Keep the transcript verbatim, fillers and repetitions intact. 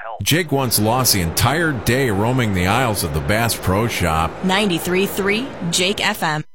help. Jake once lost the entire day roaming the aisles of the Bass Pro Shop. ninety-three point three Jake F M.